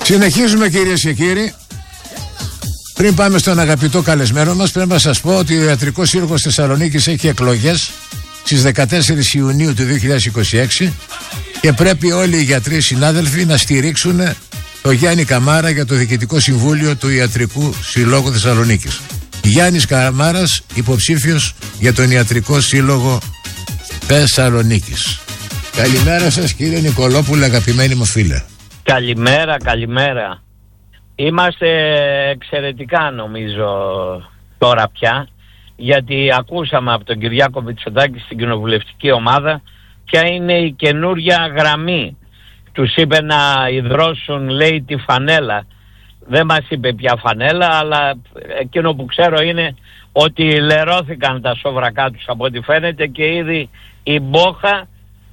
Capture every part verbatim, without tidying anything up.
Συνεχίζουμε, κυρίες και κύριοι. Πριν πάμε στον αγαπητό καλεσμένο μας, πρέπει να σας πω ότι ο Ιατρικός Σύλλογος Θεσσαλονίκης έχει εκλογές στις δεκατέσσερις Ιουνίου του δύο χιλιάδες είκοσι έξι και πρέπει όλοι οι γιατροί συνάδελφοι να στηρίξουν το Γιάννη Καμάρα για το Διοικητικό Συμβούλιο του Ιατρικού Συλλόγου Θεσσαλονίκης. Γιάννης Καμάρας, υποψήφιος για τον Ιατρικό Σύλλογο Θεσσαλονίκης. Καλημέρα σας, κύριε Νικολόπουλε, αγαπημένοι μου φίλε. Καλημέρα, καλημέρα. Είμαστε εξαιρετικά, νομίζω, τώρα πια, γιατί ακούσαμε από τον Κυριάκο Μητσοτάκη στην κοινοβουλευτική ομάδα ποια είναι η καινούρια γραμμή. Τους είπε να ιδρώσουν, λέει, τη φανέλα. Δεν μας είπε ποια φανέλα, αλλά εκείνο που ξέρω είναι ότι λερώθηκαν τα σόβρακά τους από ό,τι φαίνεται και ήδη η μπόχα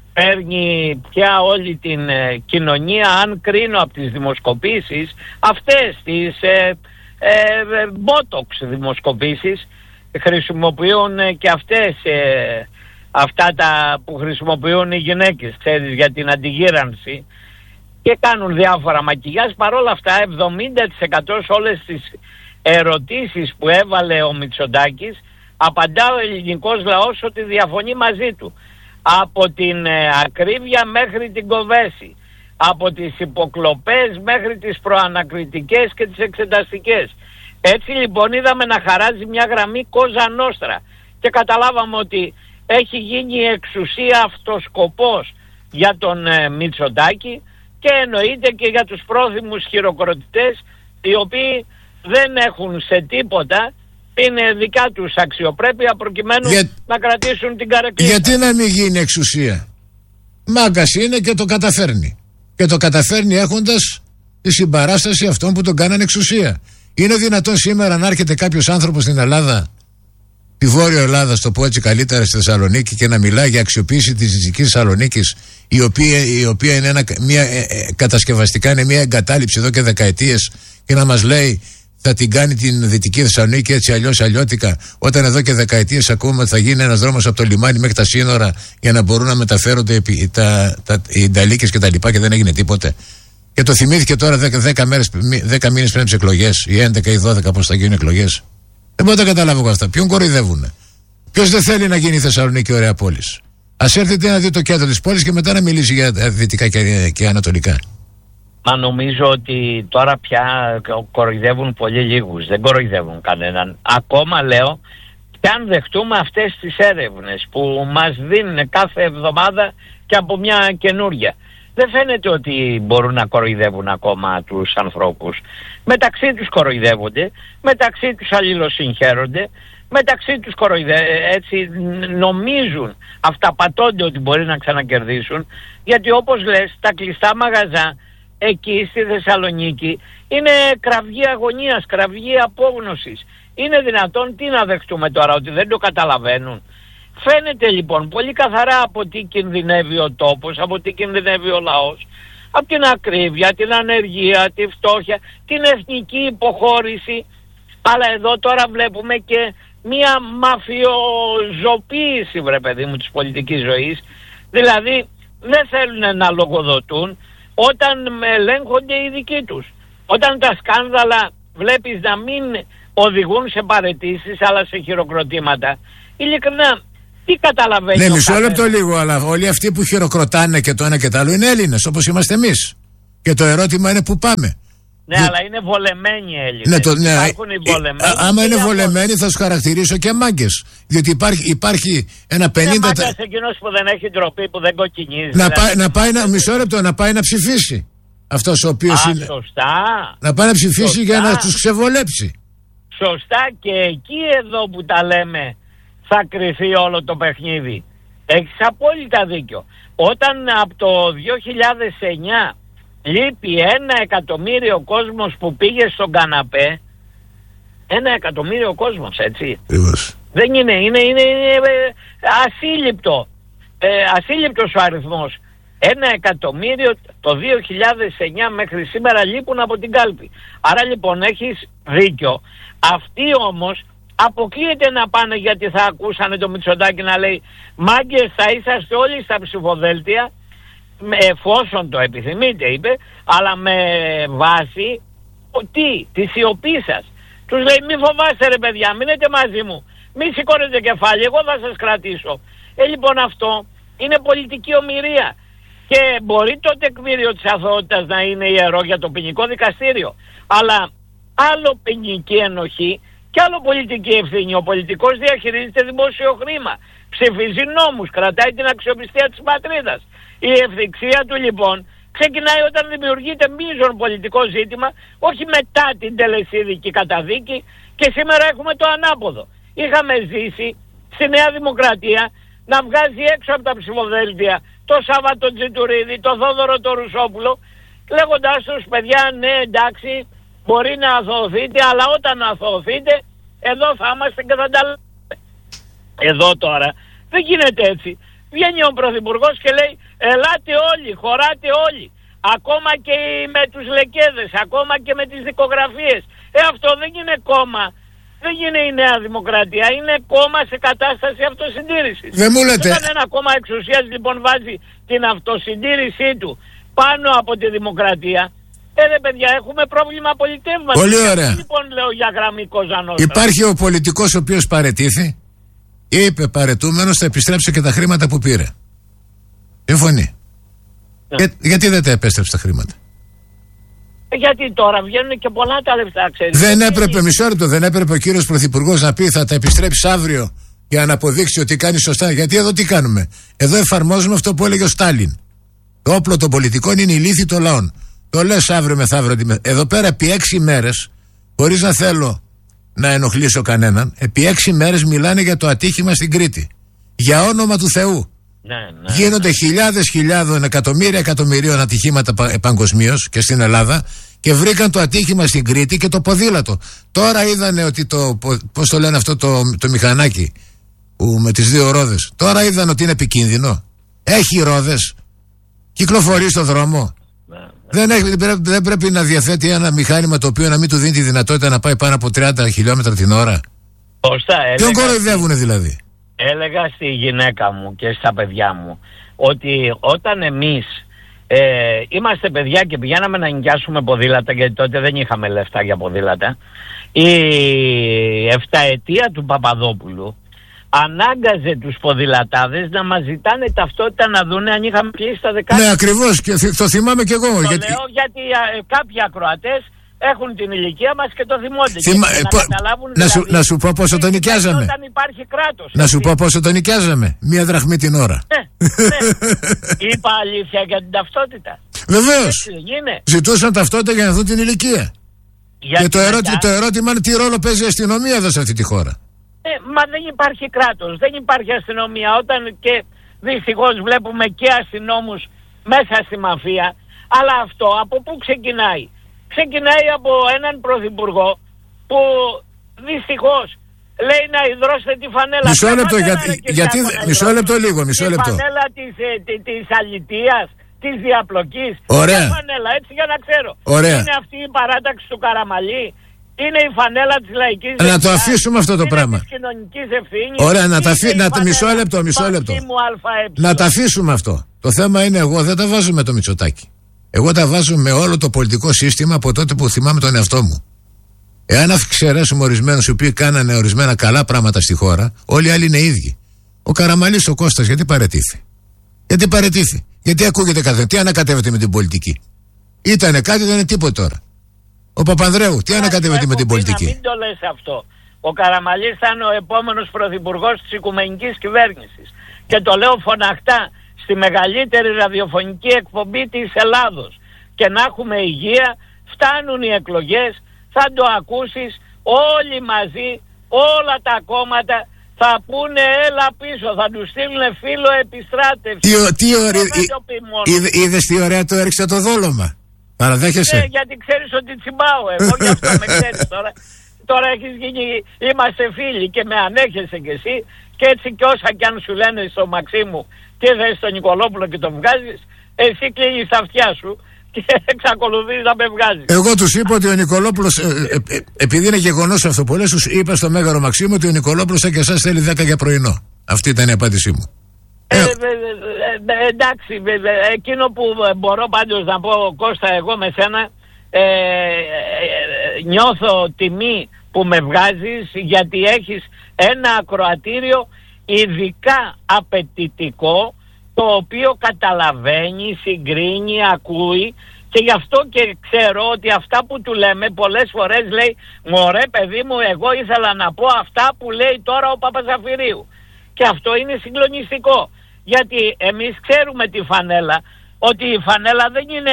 παίρνει πια όλη την ε, κοινωνία. Αν κρίνω από τις δημοσκοπήσεις, αυτές τις ε, ε, μπότοξ δημοσκοπήσεις χρησιμοποιούν ε, και αυτές ε, αυτά τα που χρησιμοποιούν οι γυναίκες, ξέρεις, για την αντιγύρανση, και κάνουν διάφορα μακιγιάζ. Παρόλα αυτά εβδομήντα τοις εκατό σε όλες τις ερωτήσεις που έβαλε ο Μητσοτάκης απαντά ο ελληνικός λαός ότι διαφωνεί μαζί του. Από την ε, ακρίβεια μέχρι την κοβέση, από τις υποκλοπές μέχρι τις προανακριτικές και τις εξεταστικές. Έτσι λοιπόν είδαμε να χαράζει μια γραμμή Κόζα Νόστρα και καταλάβαμε ότι έχει γίνει η εξουσία αυτός σκοπός για τον ε, Μητσοτάκη, και εννοείται και για τους πρόθυμους χειροκροτητές, οι οποίοι δεν έχουν σε τίποτα είναι δικά τους αξιοπρέπεια προκειμένου για... να κρατήσουν την καρεκλή. Γιατί να μην γίνει εξουσία? Μάγκας είναι και το καταφέρνει. Και το καταφέρνει έχοντας τη συμπαράσταση αυτών που τον κάνανε εξουσία. Είναι δυνατόν σήμερα να έρχεται κάποιος άνθρωπος στην Ελλάδα, τη Βόρεια Ελλάδα, στο πω έτσι καλύτερα, στη Θεσσαλονίκη, και να μιλάει για αξιοποίηση της Δυτικής Θεσσαλονίκης, η οποία, η οποία είναι ένα, μια, ε, ε, κατασκευαστικά είναι μια εγκατάλειψη εδώ και δεκαετίες, και να μας λέει θα την κάνει την Δυτική Θεσσαλονίκη έτσι αλλιώς αλλιώτικα, όταν εδώ και δεκαετίες ακούμε ότι θα γίνει ένας δρόμος από το λιμάνι μέχρι τα σύνορα για να μπορούν να μεταφέρονται τα, τα, οι νταλίκες και τα λοιπά, και δεν έγινε τίποτε. Και το θυμήθηκε τώρα δέκα μήνες πριν τις εκλογές, ή έντεκα ή δώδεκα, πώς θα γίνουν εκλογές. Δεν μπορώ να τα καταλάβω εγώ αυτά. Ποιον κοροϊδεύουνε? Ποιος δεν θέλει να γίνει η Θεσσαλονίκη ωραία πόλη? Ας έρθετε να δει το κέντρο της πόλης και μετά να μιλήσει για δυτικά και, και ανατολικά. Μα νομίζω ότι τώρα πια κοροϊδεύουν πολύ λίγους, δεν κοροϊδεύουν κανέναν. Ακόμα λέω, και αν δεχτούμε αυτές τις έρευνες που μας δίνουν κάθε εβδομάδα και από μια καινούρια, δεν φαίνεται ότι μπορούν να κοροϊδεύουν ακόμα τους ανθρώπους. Μεταξύ τους κοροϊδεύονται, μεταξύ τους αλληλοσυγχαίρονται, μεταξύ τους κοροϊδεύουν, έτσι νομίζουν, αυταπατώνται ότι μπορεί να ξανακερδίσουν, γιατί όπως λες, τα κλειστά μαγαζά εκεί στη Θεσσαλονίκη είναι κραυγή αγωνίας, κραυγή απόγνωσης. Είναι δυνατόν? Τι να δεχτούμε τώρα, ότι δεν το καταλαβαίνουν? Φαίνεται λοιπόν πολύ καθαρά από τι κινδυνεύει ο τόπος, από τι κινδυνεύει ο λαός, από την ακρίβεια, την ανεργία, τη φτώχεια, την εθνική υποχώρηση. Αλλά εδώ τώρα βλέπουμε και μία μαφιοζωποίηση, βρε παιδί μου, της πολιτικής ζωής. Δηλαδή δεν θέλουν να λογοδοτούν όταν ελέγχονται οι δικοί τους. Όταν τα σκάνδαλα βλέπεις να μην οδηγούν σε παραιτήσεις αλλά σε χειροκροτήματα, ειλικρινά, τι καταλαβαίνει? Ναι, μισό λεπτό λίγο, αλλά όλοι αυτοί που χειροκροτάνε και το ένα και το άλλο είναι Έλληνες, όπως είμαστε εμείς. Και το ερώτημα είναι πού πάμε. Ναι, Δι... αλλά είναι βολεμένοι Έλληνες. Ναι, το, ναι, Υπάρχουν οι βολεμένοι. Ε, άμα είναι βολεμένοι θα τους χαρακτηρίσω και μάγκες. Διότι υπάρχει, υπάρχει ένα πενήντα... Είναι μάγκας εκείνος που δεν έχει ντροπή, που δεν κοκκινίζει. Να, δηλαδή. πάει, να πάει να, μισό λεπτό, να πάει να ψηφίσει. Αυτός ο οποίος Α, είναι... σωστά. Να πάει να ψηφίσει σωστά. για να τους ξεβολέψει. Σωστά, και εκεί εδώ που τα λέμε θα κρυθεί όλο το παιχνίδι. Έχεις απόλυτα δίκιο. Όταν από το δύο χιλιάδες εννιά λείπει ένα εκατομμύριο κόσμος που πήγε στον καναπέ, ένα εκατομμύριο κόσμος, έτσι. Ήμως. Δεν είναι, είναι, είναι, είναι ασύλληπτο. Ε, ασύλληπτος ο αριθμός. Ένα εκατομμύριο το δύο χιλιάδες εννιά μέχρι σήμερα λείπουν από την κάλπη. Άρα λοιπόν έχεις δίκιο. Αυτοί όμως αποκλείεται να πάνε, γιατί θα ακούσανε το Μητσοτάκη να λέει «Μάγκες, θα είσαστε όλοι στα ψηφοδέλτια εφόσον το επιθυμείτε, είπε, αλλά με βάση τι, τη σιωπή σας. Τους λέει μη φοβάστε ρε παιδιά, μείνετε μαζί μου, μη σηκώνετε κεφάλι, εγώ θα σας κρατήσω. Ε λοιπόν αυτό είναι πολιτική ομηρία. Και μπορεί το τεκμήριο της αθωότητας να είναι ιερό για το ποινικό δικαστήριο, αλλά άλλο ποινική ενοχή και άλλο πολιτική ευθύνη. Ο πολιτικός διαχειρίζεται δημόσιο χρήμα, ψηφίζει νόμους, κρατάει την αξιοπιστία της πατρίδας. Η ευθυξία του λοιπόν ξεκινάει όταν δημιουργείται μείζον πολιτικό ζήτημα, όχι μετά την τελεσίδικη καταδίκη, και σήμερα έχουμε το ανάποδο. Είχαμε ζήσει στη Νέα Δημοκρατία να βγάζει έξω από τα ψηφοδέλτια το Σάββατο Τζιτουρίδη, το Θόδωρο το Ρουσόπουλο, λέγοντάς τους παιδιά ναι εντάξει μπορεί να αθωωθείτε, αλλά όταν αθωωθείτε εδώ θα είμαστε και θα τα λέμε. Εδώ τώρα δεν γίνεται έτσι. Βγαίνει ο Πρωθυπουργός και λέει ελάτε όλοι, χωράτε όλοι, ακόμα και με τους λεκέδες, ακόμα και με τις δικογραφίες. Ε αυτό δεν είναι κόμμα, δεν είναι η Νέα Δημοκρατία, είναι κόμμα σε κατάσταση αυτοσυντήρησης. Δεν μου λέτε. Όταν ένα κόμμα εξουσίας λοιπόν βάζει την αυτοσυντήρησή του πάνω από τη δημοκρατία, ε ρε παιδιά έχουμε πρόβλημα πολιτεύματος. Πολύ ωραία. Λοιπόν λέω για γραμμή Κοζανόστρα. Υπάρχει ο πολιτικός ο οποίος παρετήθη, είπε παρετούμενος θα επιστρέψει και τα χρήματα που πήρε. Συμφωνεί. Ναι. Για, γιατί δεν τα επέστρεψε τα χρήματα? Γιατί τώρα βγαίνουν και πολλά τα λεφτά, ξέρεις. Δεν έπρεπε, μισό λεπτό, δεν έπρεπε ο κύριος Πρωθυπουργός να πει θα τα επιστρέψει αύριο για να αποδείξει ότι κάνει σωστά? Γιατί εδώ τι κάνουμε? Εδώ εφαρμόζουμε αυτό που έλεγε ο Στάλιν. Το όπλο των πολιτικών είναι η λύθη των λαών. Το λες αύριο μεθαύριο. Εδώ πέρα επί έξι μέρες, χωρίς να θέλω να ενοχλήσω κανέναν, επί έξι μέρες μιλάνε για το ατύχημα στην Κρήτη. Για όνομα του Θεού. Ναι, ναι, Γίνονται ναι. χιλιάδες χιλιάδων, εκατομμύρια εκατομμυρίων ατυχήματα παγκοσμίως και στην Ελλάδα, και βρήκαν το ατύχημα στην Κρήτη και το ποδήλατο. Τώρα είδανε ότι το, πώς το λένε αυτό το, το μηχανάκι που με τις δύο ρόδες, τώρα είδαν ότι είναι επικίνδυνο. Έχει ρόδες, κυκλοφορεί στο δρόμο. Ναι, ναι. Δεν, έχει, δεν πρέπει να διαθέτει ένα μηχάνημα το οποίο να μην του δίνει τη δυνατότητα να πάει πάνω από τριάντα χιλιόμετρα την ώρα. Ποιον κοροϊδεύουνε δηλαδή? Έλεγα στη γυναίκα μου και στα παιδιά μου ότι όταν εμείς ε, είμαστε παιδιά και πηγαίναμε να νοικιάσουμε ποδήλατα, γιατί τότε δεν είχαμε λεφτά για ποδήλατα, η εφταετία του Παπαδόπουλου ανάγκαζε τους ποδηλατάδες να μας ζητάνε ταυτότητα να δούνε αν είχαμε κλείσει τα δεκάλεπτα. Ναι, ακριβώς, και το θυμάμαι κι εγώ. Το γιατί... λέω γιατί α, κάποιοι ακροατές έχουν την ηλικία μας και το θυμώνται. Θυμα... Και ε, να, πο... καταλάβουν, να, δηλαδή, σου, να σου πω πόσο το νοικιάζαμε. Όταν υπάρχει κράτος. Να σου πω πόσο το νοικιάζαμε. Μία δραχμή την ώρα. Ναι, ναι. Είπα αλήθεια για την ταυτότητα. Βεβαίως. Ζητούσαν ταυτότητα για να δουν την ηλικία. Γιατί και το, μετά... ερώτημα, το ερώτημα είναι τι ρόλο παίζει η αστυνομία εδώ σε αυτή τη χώρα. Ε, μα δεν υπάρχει κράτος, δεν υπάρχει αστυνομία. Όταν και δυστυχώς βλέπουμε και αστυνόμους μέσα στη μαφία. Αλλά αυτό από πού ξεκινάει? Ξεκινάει από έναν πρωθυπουργό που δυστυχώς λέει να υδρώσετε τη φανέλα. Μισό λεπτό, γιατί, γιατί, μισό λεπτό λίγο, μισό λεπτό. Τη φανέλα της, ε, της αλητείας, της διαπλοκής. Ωραία. Τη φανέλα, έτσι για να ξέρω. Ωραία. Είναι αυτή η παράταξη του Καραμαλή? Είναι η φανέλα της λαϊκής να το αφήσουμε αυτό το είναι πράγμα. Της κοινωνικής ευθύνης. Ωραία, να τα αφήσουμε. Μισό λεπτό, μισό λεπτό. Να τα αφήσουμε αυτό. Το θέμα είναι, εγώ δεν τα βάζω με το Μητσοτάκη. Εγώ τα βάζω με όλο το πολιτικό σύστημα από τότε που θυμάμαι τον εαυτό μου. Εάν αφιξαιρέσουμε ορισμένους οι οποίοι κάνανε ορισμένα καλά πράγματα στη χώρα, όλοι οι άλλοι είναι ίδιοι. Ο Καραμαλής, ο Κώστας, γιατί παρετήθη? Γιατί παρετήθη? Γιατί ακούγεται καθένα? Τι ανακατεύεται με την πολιτική? Ήτανε κάτι, δεν είναι τίποτα τώρα. Ο Παπανδρέου, τι ανακατεύεται με την πολιτική? Να μην το λες αυτό. Ο Καραμαλής θα είναι ο επόμενος πρωθυπουργός της οικουμενικής κυβέρνησης. Και το λέω φωναχτά, στη μεγαλύτερη ραδιοφωνική εκπομπή της Ελλάδος. Και να έχουμε υγεία, φτάνουν οι εκλογές, θα το ακούσεις, όλοι μαζί, όλα τα κόμματα θα πούνε έλα πίσω, θα του στείλουν φίλο επιστράτευση. Τι, τι ωραία, είδες τι ωραία το έριξε το δόλωμα? Παραδέχεσαι? Ναι, γιατί ξέρεις ότι τσιμπάω εγώ, γι' αυτό με ξέρεις τώρα. Τώρα έχεις γίνει, είμαστε φίλοι και με ανέχεσαι κι εσύ, και έτσι κι όσα κι αν σου λένε στο Μαξίμου τι θες στον Νικολόπουλο και τον βγάζεις, εσύ κλείνεις τα αυτιά σου και εξακολουθείς να με βγάζεις. Εγώ τους είπα ότι ο Νικολόπουλος, ε, ε, ε, επειδή είναι γεγονός αυτό πολλές, τους είπα στο Μέγαρο Μαξίμου ότι ο Νικολόπουλος σαν και εσάς θέλει δέκα για πρωινό. Αυτή ήταν η απάντησή μου. Ε, ε, ε, ε, εντάξει, εκείνο που μπορώ πάντως να πω, Κώστα, εγώ με σένα ε, ε, νιώθω τιμή που με βγάζεις, γιατί έχεις ένα ακροατήριο ειδικά απαιτητικό, το οποίο καταλαβαίνει, συγκρίνει, ακούει, και γι' αυτό και ξέρω ότι αυτά που του λέμε πολλές φορές λέει, μωρέ παιδί μου, εγώ ήθελα να πω αυτά που λέει τώρα ο Παπαζαφυρίου. Και αυτό είναι συγκλονιστικό, γιατί εμείς ξέρουμε τη φανέλα, ότι η φανέλα δεν είναι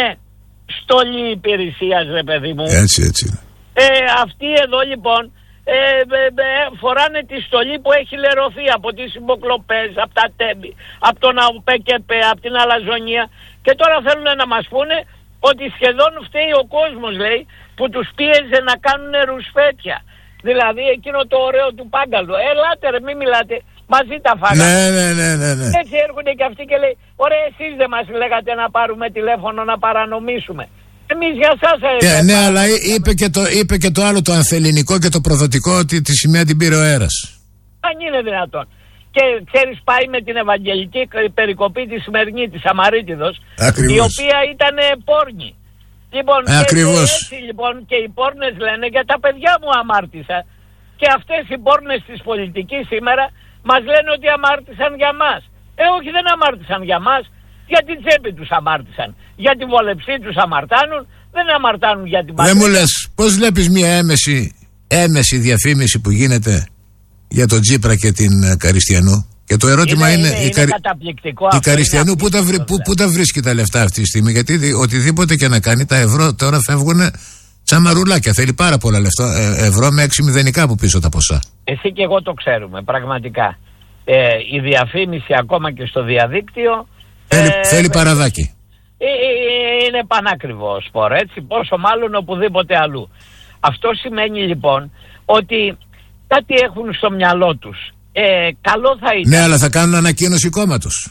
στολή υπηρεσίας, ρε παιδί μου. Έτσι, έτσι. Ε, αυτοί εδώ λοιπόν ε, ε, ε, φοράνε τη στολή που έχει λερωθεί από τις υποκλοπές, από τα τέμπη, από τον ΑΟΠΕΚΕΠ, από την αλαζονία, και τώρα θέλουν να μας πούνε ότι σχεδόν φταίει ο κόσμος, λέει, που τους πίεζε να κάνουν ρουσφέτια. Δηλαδή εκείνο το ωραίο του Πάγκαλου. Ελάτε ρε, μην μιλάτε, μαζί τα φάγαμε. Ναι, ναι, ναι, ναι, ναι. Έτσι έρχονται και αυτοί και λέει, ωραία, εσείς δεν μας λέγατε να πάρουμε τηλέφωνο να παρανομήσουμε. Εμείς για σας yeah, ναι, αλλά είπε και, το, είπε και το άλλο, το ανθελληνικό και το προδοτικό, ότι τη σημαία την πήρε ο αέρας. Αν είναι δυνατόν. Και ξέρεις, πάει με την Ευαγγελική περικοπή τη σημερινή της Αμαρίτιδος, η οποία ήταν πόρνη. Λοιπόν, ε, και έτσι λοιπόν και οι πόρνες λένε, για τα παιδιά μου αμάρτησα, και αυτές οι πόρνες της πολιτικής σήμερα μας λένε ότι αμάρτησαν για μας. Ε, όχι, δεν αμάρτησαν για μας, για την τσέπη τους αμάρτησαν. Για την βολεψή τους αμαρτάνουν, δεν αμαρτάνουν για την πατρίδα. Δεν μου λες, πώς βλέπεις μια έμεση, έμεση διαφήμιση που γίνεται για τον Τσίπρα και την uh, Καριστιανού? Και το ερώτημα είναι, είναι, είναι, η, είναι καταπληκτικό. η Καριστιανού πού τα, βρει, πού, πού τα βρίσκει τα λεφτά αυτή τη στιγμή? Γιατί δι, οτιδήποτε και να κάνει, τα ευρώ τώρα φεύγουν τσαμαρουλάκια. Θέλει πάρα πολλά λεφτά. Ε, ευρώ με έξι μηδενικά από πίσω τα ποσά. Εσύ και εγώ το ξέρουμε πραγματικά. Ε, η διαφήμιση ακόμα και στο διαδίκτυο θέλει, ε, θέλει παραδάκι. Ε, ε, είναι πανάκριβο σπορ, έτσι, πόσο μάλλον οπουδήποτε αλλού. Αυτό σημαίνει λοιπόν ότι κάτι έχουν στο μυαλό τους. Ε, καλό θα ήταν. Ναι, αλλά θα κάνουν ανακοίνωση κόμματος.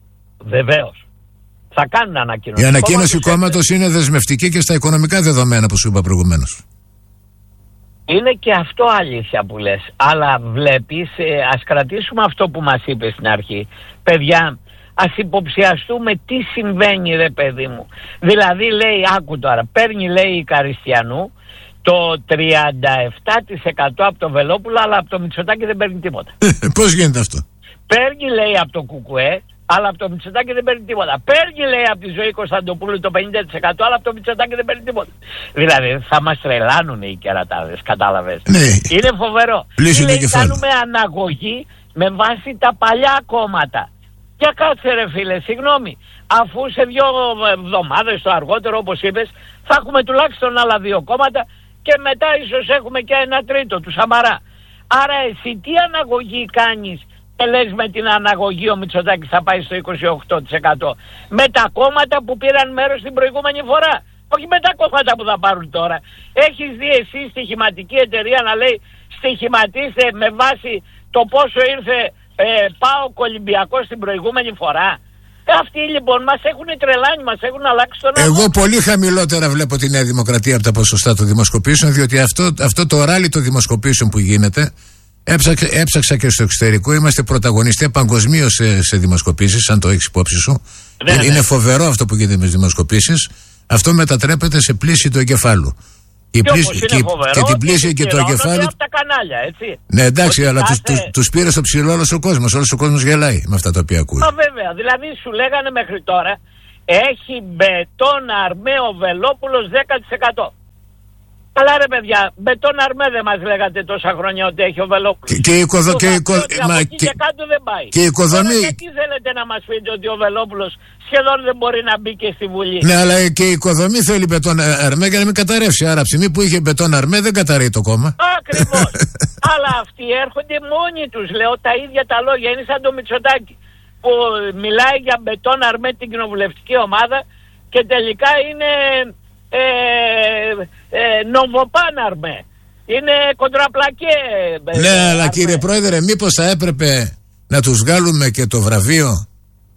Βεβαίως. Θα κάνουν ανακοίνωση. Η ανακοίνωση κόμματος είναι δεσμευτική και στα οικονομικά δεδομένα που σου είπα προηγουμένως. Είναι και αυτό αλήθεια που λες. Αλλά βλέπεις, ε, ας κρατήσουμε αυτό που μας είπες στην αρχή. Παιδιά, ας υποψιαστούμε τι συμβαίνει, ρε παιδί μου. Δηλαδή λέει, άκου τώρα, παίρνει λέει η Καριστιανού το τριάντα επτά τοις εκατό από το Βελόπουλο, αλλά από το Μητσοτάκη δεν παίρνει τίποτα. Πώς γίνεται αυτό? Παίρνει λέει από το Κουκουέ, αλλά από το Μητσοτάκη δεν παίρνει τίποτα. Παίρνει λέει από τη Ζωή Κωνσταντοπούλου το πενήντα τοις εκατό, αλλά από το Μητσοτάκη δεν παίρνει τίποτα. Δηλαδή θα μας τρελάνουν οι κερατάδες, κατάλαβες. Ναι. Είναι φοβερό. Πλήσει το λέει, κεφάλι. κάνουμε αναγωγή με βάση τα παλιά κόμματα. Για κάτσε ρε φίλε, συγγνώμη. Αφού σε δύο εβδομάδες το αργότερο, όπως είπες, θα έχουμε τουλάχιστον άλλα δύο κόμματα και μετά ίσως έχουμε και ένα τρίτο του Σαμαρά. Άρα εσύ τι αναγωγή κάνεις και λες με την αναγωγή ο Μητσοτάκης θα πάει στο είκοσι οκτώ τοις εκατό? Με τα κόμματα που πήραν μέρος την προηγούμενη φορά. Όχι με τα κόμματα που θα πάρουν τώρα. Έχεις δει εσύ στοιχηματική εταιρεία να λέει στοιχηματίστε με βάση το πόσο ήρθε ε, πάω Ολυμπιακός την προηγούμενη φορά? Αυτοί λοιπόν μας έχουν τρελάνει, μας έχουν αλλάξει τον νόμο. Εγώ πολύ χαμηλότερα βλέπω τη Νέα Δημοκρατία από τα ποσοστά των δημοσκοπήσεων, διότι αυτό, αυτό το ράλι των δημοσκοπήσεων που γίνεται, έψαξα, έψαξα και στο εξωτερικό, είμαστε πρωταγωνιστές παγκοσμίως σε, σε δημοσκοπήσεις, αν το έχεις υπόψη σου. Ναι, είναι, ναι. είναι φοβερό αυτό που γίνεται με τις δημοσκοπήσεις. Αυτό μετατρέπεται σε πλήση του εγκεφάλου. Και, πλήση, και, και την πλήση και το εγκεφάλι. Από τα κανάλια, έτσι. Ναι, εντάξει, ότι αλλά κάθε... τους, τους, τους πήρε στο ψηλό όλος ο κόσμος. Όλος ο κόσμος γελάει με αυτά τα οποία ακούει. Μα βέβαια, δηλαδή σου λέγανε μέχρι τώρα έχει μπετόν αρμέ ο Βελόπουλος δέκα τοις εκατό. Καλά ρε παιδιά, μπετόν αρμέ δεν μας λέγατε τόσα χρόνια ότι έχει ο Βελόπουλος. Και, και, η οικοδο... και, η οικο... Μα... και... και κάτω δεν πάει. Και η οικοδομή... Τώρα, γιατί θέλετε να μας πείτε ότι ο Βελόπουλος σχεδόν δεν μπορεί να μπει και στη Βουλή? Ναι, αλλά και η οικοδομή θέλει μπετόν αρμέ για να μην καταρρεύσει. Άρα, από τη στιγμή που είχε μπετόν αρμέ, δεν καταρρεύει το κόμμα. Ακριβώς. Αλλά αυτοί έρχονται μόνοι τους, λέω τα ίδια τα λόγια. Είναι σαν το Μητσοτάκη που μιλάει για μπετόν αρμέ την κοινοβουλευτική ομάδα και τελικά είναι ε, ε, νομβοπάν αρμέ. Είναι κοντραπλακέ. Ναι, ε, αλλά αρμέ. Κύριε Πρόεδρε, μήπως θα έπρεπε να τους βγάλουμε και το βραβείο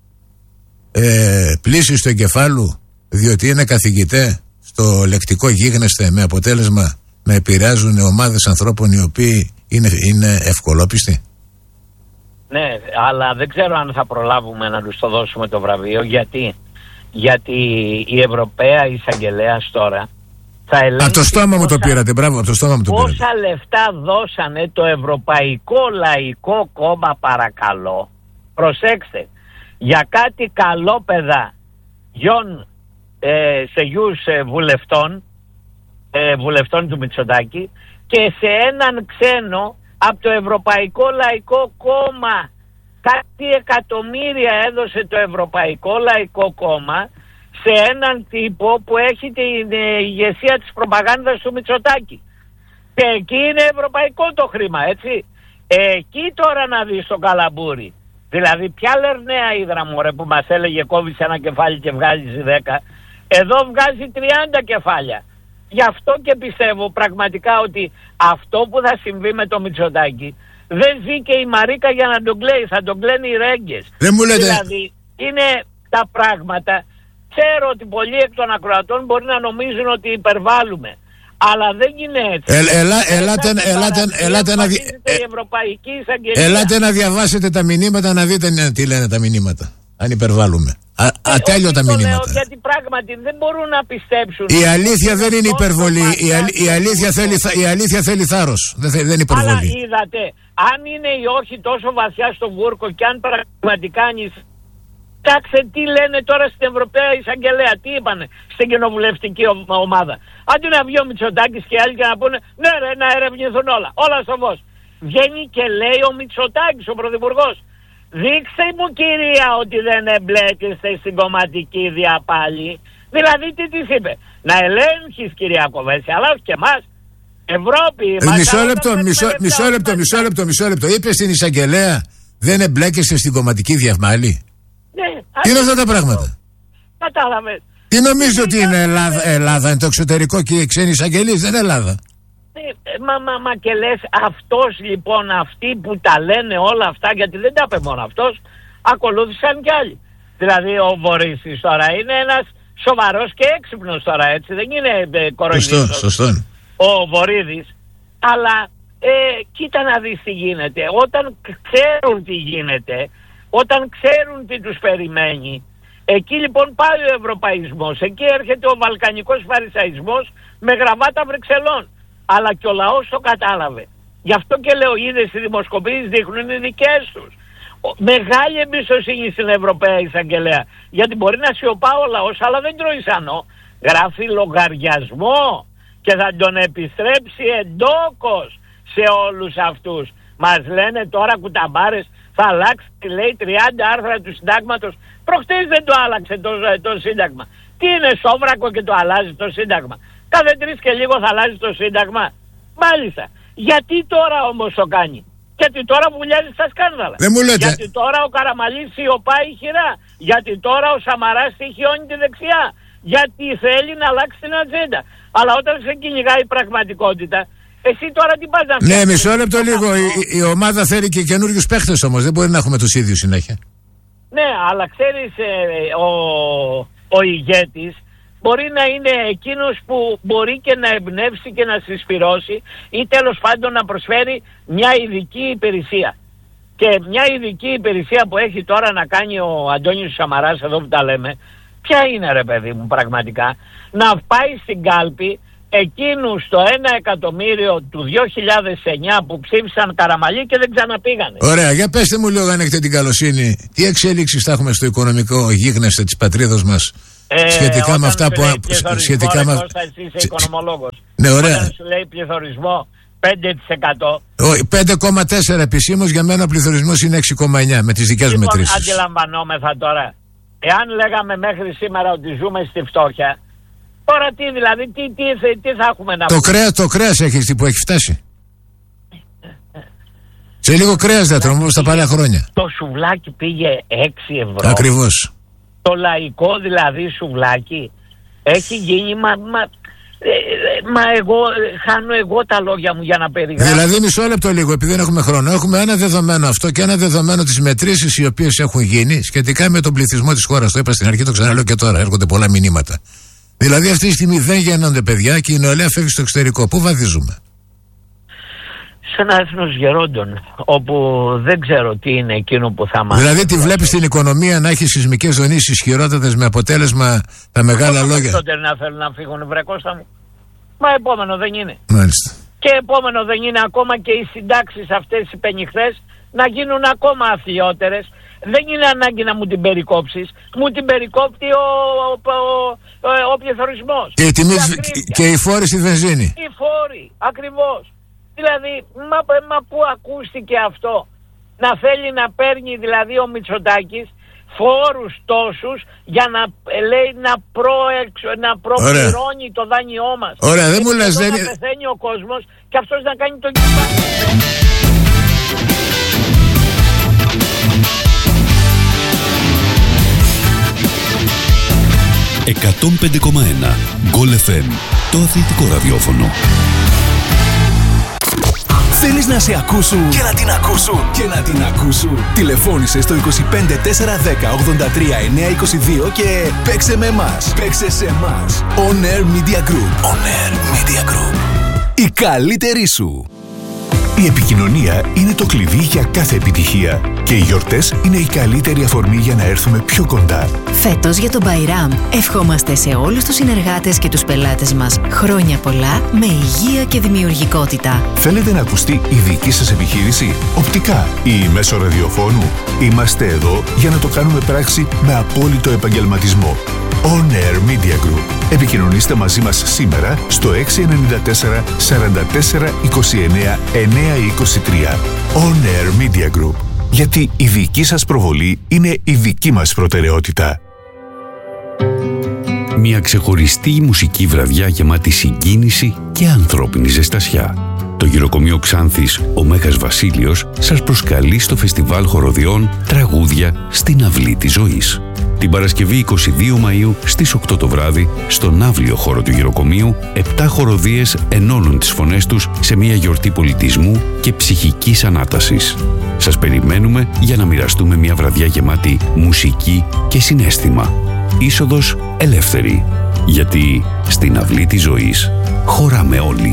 Ε, πλήση στο εγκεφάλου, διότι είναι καθηγητέ στο λεκτικό γίγνεσθε, με αποτέλεσμα να επηρεάζουν ομάδες ανθρώπων οι οποίοι είναι, είναι ευκολόπιστοι. Ναι, αλλά δεν ξέρω αν θα προλάβουμε να τους το δώσουμε το βραβείο. Γιατί, γιατί η Ευρωπαία Εισαγγελέας τώρα θα ελέγξει. Από το στόμα μου το πήρατε, μπράβο, από το στόμα μου το πήρατε. Πόσα λεφτά δώσανε το Ευρωπαϊκό Λαϊκό Κόμμα, παρακαλώ. Προσέξτε, για κάτι καλόπαιδα γιον ε, σε γιους ε, βουλευτών, ε, βουλευτών του Μητσοτάκη, και σε έναν ξένο από το Ευρωπαϊκό Λαϊκό Κόμμα. Κάτι εκατομμύρια έδωσε το Ευρωπαϊκό Λαϊκό Κόμμα σε έναν τύπο που έχει την ηγεσία της προπαγάνδας του Μητσοτάκη. Και εκεί είναι ευρωπαϊκό το χρήμα, έτσι. Εκεί τώρα να δεις το καλαμπούρι. Δηλαδή ποια λερναία ύδρα, μωρέ, που μας έλεγε κόβεις ένα κεφάλι και βγάζεις δέκα. Εδώ βγάζει τριάντα κεφάλια. Γι' αυτό και πιστεύω πραγματικά ότι αυτό που θα συμβεί με το Μητσοτάκη, δεν ζει και η Μαρίκα για να τον κλαίει, θα τον κλαίνουν οι ρέγγες. Δεν μου λέτε... Δηλαδή είναι τα πράγματα. Ξέρω ότι πολλοί εκ των ακροατών μπορεί να νομίζουν ότι υπερβάλλουμε, αλλά δεν είναι έτσι. Ε, ελά, ελάτε, ελάτε, ελάτε, να, δι... ε, ελάτε να διαβάσετε τα μηνύματα, να δείτε τι λένε τα μηνύματα. Αν υπερβάλλουμε. Α, ε, ατέλειωτα μηνύματα. Λέω, γιατί πράγματι δεν μπορούν να πιστέψουν. Η αλήθεια δεν είναι υπερβολή. Η, αλ, η, αλήθεια θέλει, η αλήθεια θέλει θάρρος. Δεν, δεν είναι υπερβολή. Αλλά είδατε, αν είναι ή όχι τόσο βαθιά στο βούρκο και αν πραγματικά ανησυχεί. Κοιτάξτε τι λένε τώρα στην Ευρωπαία Εισαγγελέα. Τι είπανε στην κοινοβουλευτική ομάδα. Αντί να βγει ο Μητσοτάκης και άλλοι και να πούνε ναι, ρε, να ερευνηθούν όλα. Όλα στο φως. Βγαίνει και λέει ο Μητσοτάκης, ο πρωθυπουργός. Δείξτε μου, κυρία, ότι δεν εμπλέκεστε στην κομματική διαπάλη. Δηλαδή τι της είπε. Να ελέγχεις, κυρία Κοβέση, αλλά όχι και εμάς. Ευρώπη. Ε, μισό λεπτό, μισό, μισό λεπτό, μισό λεπτό, μισό λεπτό. Είπε στην Εισαγγελέα δεν εμπλέκεσαι στην κομματική διαπάλη. Ναι, τι είναι αυτά τα πράγματα. Κατάλαβες. Τι νομίζω ότι είναι Ελλάδα, Ελλάδα, είναι το εξωτερικό και οι ξένοι εισαγγελείς, δεν είναι Ελλάδα. Μα, μα, μα και λες αυτός λοιπόν, αυτοί που τα λένε όλα αυτά, γιατί δεν τα είπε μόνο αυτός, ακολούθησαν κι άλλοι. Δηλαδή ο Βορύσης τώρα είναι ένας σοβαρός και έξυπνος τώρα, έτσι, δεν είναι ε, κοροϊδίστος. Σωστό, σωστό. Ο Βορύδης, αλλά ε, κοίτα να δεις τι γίνεται. Όταν ξέρουν τι γίνεται, όταν ξέρουν τι τους περιμένει, εκεί λοιπόν πάει ο ευρωπαϊσμός, εκεί έρχεται ο βαλκανικός φαρισαϊσμός με γραβάτα Βρυξελών. Αλλά και ο λαός το κατάλαβε. Γι' αυτό και λέω, είδες, οι δημοσκοπήσεις δείχνουν οι δικές τους. Μεγάλη εμπιστοσύνη στην Ευρωπαία Εισαγγελέα. Γιατί μπορεί να σιωπά ο λαός, αλλά δεν τρώει σανό. Γράφει λογαριασμό και θα τον επιστρέψει εντόκως σε όλους αυτούς. Μας λένε τώρα κουταμπάρες, θα αλλάξει, λέει, τριάντα άρθρα του συντάγματος. Προχτές δεν το άλλαξε το, το σύνταγμα. Τι είναι, σόβρακο και το αλλάζει το σύνταγμα. Κάθε τρεις και λίγο θα αλλάζει το σύνταγμα. Μάλιστα. Γιατί τώρα όμως το κάνει. Γιατί τώρα βουλιάζει στα σκάνδαλα. Δεν μου λέτε. Γιατί τώρα ο Καραμαλής σιωπάει χειρά. Γιατί τώρα ο Σαμαράς στοιχειώνει τη δεξιά. Γιατί θέλει να αλλάξει την ατζέντα. Αλλά όταν σε κυνηγάει η πραγματικότητα, εσύ τώρα τι πας να φτιάξεις. Ναι, μισό λεπτό λίγο. Η, η ομάδα θέλει και καινούριους παίχτες όμως. Δεν μπορεί να έχουμε τους ίδιους συνέχεια. Ναι, αλλά ξέρεις, ε, ο, ο ηγέτης μπορεί να είναι εκείνος που μπορεί και να εμπνεύσει και να συσπυρώσει ή τέλος πάντων να προσφέρει μια ειδική υπηρεσία. Και μια ειδική υπηρεσία που έχει τώρα να κάνει ο Αντώνης Σαμαράς, εδώ που τα λέμε, ποια είναι, ρε παιδί μου, πραγματικά, να πάει στην κάλπη εκείνους το ένα εκατομμύριο του δύο χιλιάδες εννιά που ψήφισαν Καραμαλή και δεν ξαναπήγανε. Ωραία, για πέστε μου λίγο, αν έχετε την καλοσύνη, τι εξέλιξεις θα έχουμε στο οικονομικό γίγνεσθε της πατρίδας μας. Ε, σχετικά με αυτά που. Σχετικά με. Εσύ είσαι οικονομολόγος. Ναι, ωραία. Όταν σου λέει πληθωρισμό πέντε τοις εκατό. πέντε κόμμα τέσσερα επισήμως, για μένα ο πληθωρισμός είναι έξι κόμμα εννιά με τις δικές μου μετρήσεις. Αντιλαμβανόμεθα τώρα. Εάν λέγαμε μέχρι σήμερα ότι ζούμε στη φτώχεια, τώρα τι δηλαδή, τι, τι, τι θα έχουμε να πούμε. Το κρέας, το κρέας έχει που έχει φτάσει. Σε λίγο κρέας δεν τρώμε όπως τα παλιά χρόνια. Το σουβλάκι πήγε έξι ευρώ. Ακριβώς. Το λαϊκό δηλαδή σουβλάκι έχει γίνει, μα, μα, ε, μα εγώ χάνω εγώ τα λόγια μου για να περιγράψω. Δηλαδή μισό λεπτό λίγο, επειδή δεν έχουμε χρόνο. Έχουμε ένα δεδομένο αυτό και ένα δεδομένο τις μετρήσεις οι οποίες έχουν γίνει σχετικά με τον πληθυσμό της χώρας. Το είπα στην αρχή, το ξαναλέω και τώρα, έρχονται πολλά μηνύματα. Δηλαδή αυτή τη στιγμή δεν γεννώνται παιδιά και η νεολαία φεύγει στο εξωτερικό. Πού βαδίζουμε? σε ένα έθνος γερόντων, όπου δεν ξέρω τι είναι εκείνο που θα μας... Δηλαδή τη βλέπεις την οικονομία να έχει σεισμικές δονήσεις ισχυρότατες με αποτέλεσμα τα μεγάλα λόγια. Περισσότεροι να θέλουν να φύγουν, βρε Κώστα μου. Μα επόμενο δεν είναι. Μάλιστα. Και επόμενο δεν είναι ακόμα και οι συντάξεις αυτές οι πενιχθές να γίνουν ακόμα αθλιότερες. Δεν είναι ανάγκη να μου την περικόψεις. Μου την περικόπτει ο, ο, ο, ο, ο πληθωρισμός. Και, η τιμή, και η φόρη στη βενζίνη. Οι φόροι, ακριβώς. Δηλαδή, μα, μα πού ακούστηκε αυτό? Να θέλει να παίρνει δηλαδή ο Μητσοτάκης φόρους τόσους για να λέει να, προεξ, να προπληρώνει το δάνειό μας. Ωραία, δεν μου λες, δεν... να πεθαίνει ο κόσμος και αυτός να κάνει το κεφάλι. εκατόν πέντε κόμμα ένα Γκολ εφ εμ, το αθλητικό ραδιόφωνο. Θέλεις να σε ακούσουν και να την ακούσουν και να την ακούσουν? Τηλεφώνησε στο είκοσι πέντε τετρακόσια δέκα ογδόντα τρία εννιακόσια είκοσι δύο και παίξε με εμάς. Παίξε σε εμάς. On Air Media Group. On Air Media Group. Η καλύτερη σου. Η επικοινωνία είναι το κλειδί για κάθε επιτυχία και οι γιορτές είναι η καλύτερη αφορμή για να έρθουμε πιο κοντά. Φέτος για τον Μπαϊράμ ευχόμαστε σε όλους τους συνεργάτες και τους πελάτες μας χρόνια πολλά με υγεία και δημιουργικότητα. Θέλετε να ακουστεί η δική σας επιχείρηση οπτικά ή μέσω ραδιοφώνου? Είμαστε εδώ για να το κάνουμε πράξη με απόλυτο επαγγελματισμό. On Air Media Group. Επικοινωνήστε μαζί μας σήμερα στο έξι εννιά τέσσερα σαράντα τέσσερα είκοσι εννέα εννιακόσια είκοσι τρία. On Air Media Group. Γιατί η δική σας προβολή είναι η δική μας προτεραιότητα. Μια ξεχωριστή μουσική βραδιά γεμάτη συγκίνηση και ανθρώπινη ζεστασιά. Το γυροκομείο Ξάνθης «Ο Μέγας Βασίλειος» σας προσκαλεί στο φεστιβάλ χοροδιών «Τραγούδια στην Αυλή της Ζωής». Την Παρασκευή εικοστή δεύτερη Μαΐου στις οκτώ το βράδυ, στον αύλιο χώρο του γυροκομείου, επτά χοροδίες ενώνουν τις φωνές τους σε μια γιορτή πολιτισμού και ψυχικής ανάτασης. Σας περιμένουμε για να μοιραστούμε μια βραδιά γεμάτη μουσική και συναίσθημα. Είσοδος ελεύθερη. Γιατί στην Αυλή της Ζωής χωράμε όλοι.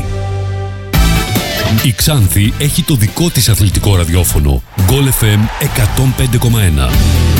Η Ξάνθη έχει το δικό της αθλητικό ραδιόφωνο. Γκολ εφ εμ εκατόν πέντε κόμμα ένα.